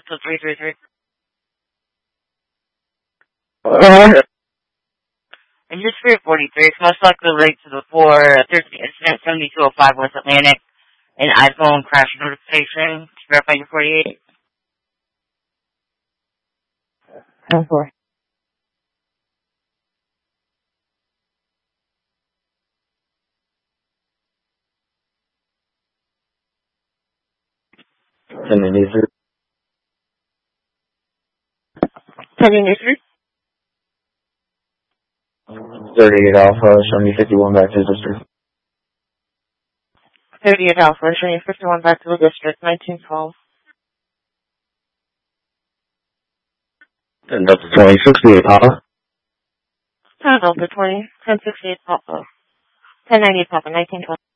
Hotel 333. And just for your 43, it's most likely related to the 413 incident 7205 West Atlantic, an iPhone crash notification. To verify your 48. 10-4. Sending these through. 1093. 38 Alpha, showing me 51 back to the district. 38 Alpha, showing you 51 back to the district, 1912. And Delta 20, 68 Alpha. Delta 20, 1068 Alpha. 1098 Papa, 1912.